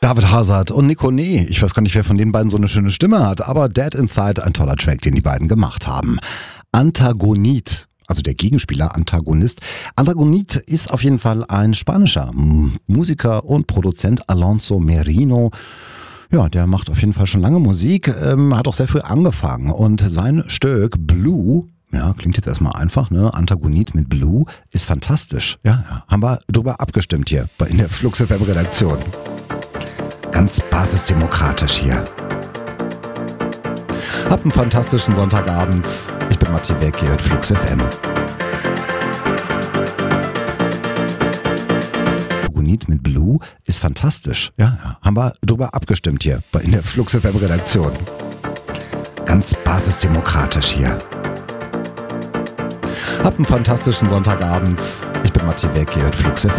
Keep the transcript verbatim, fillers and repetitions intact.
David Hazard und Nico Nee. Ich weiß gar nicht, wer von den beiden so eine schöne Stimme hat, aber Dead Inside, ein toller Track, den die beiden gemacht haben. Antagonit, also der Gegenspieler, Antagonist. Antagonit ist auf jeden Fall ein spanischer Musiker und Produzent, Alonso Merino. Ja, der macht auf jeden Fall schon lange Musik, ähm, hat auch sehr früh angefangen und sein Stück Blue, ja, klingt jetzt erstmal einfach, ne? Antagonit mit Blue ist fantastisch. Ja, ja, haben wir drüber abgestimmt hier in der Flux F M-Redaktion. Ganz basisdemokratisch hier. Habt einen fantastischen Sonntagabend. Ich bin Matti Beck, hier hört Flux F M. Antagonit mit Blue ist fantastisch. Ja, ja, haben wir drüber abgestimmt hier in der Flux F M-Redaktion. Ganz basisdemokratisch hier. Habt einen fantastischen Sonntagabend. Ich bin Matti Beck, hier hört Flux F M.